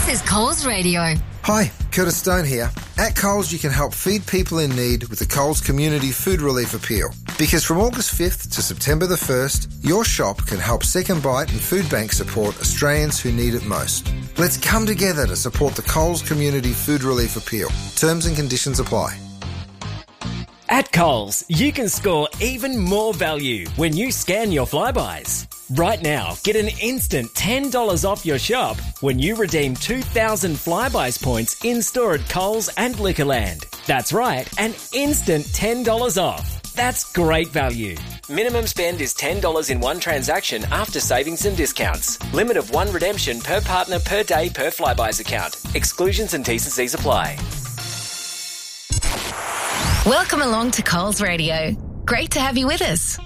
This is Coles Radio. Hi, Curtis Stone here. At Coles, you can help feed people in need with the Coles Community Food Relief Appeal. Because from August 5th to September the 1st, your shop can help Second Bite and Food Bank support Australians who need it most. Let's come together to support the Coles Community Food Relief Appeal. Terms and conditions apply. At Coles, you can score even more value when you scan your Flybuys. Right now, get an instant $10 off your shop when you redeem 2,000 Flybuys points in-store at Coles and Liquorland. That's right, an instant $10 off. That's great value. Minimum spend is $10 in one transaction after savings and discounts. Limit of one redemption per partner per day per Flybuys account. Exclusions and T&Cs apply. Welcome along to Coles Radio. Great to have you with us.